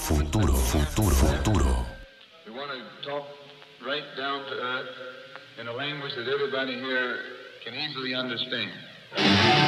futuro, futuro, futuro. We want to talk right down to earth in a language that everybody here can easily understand.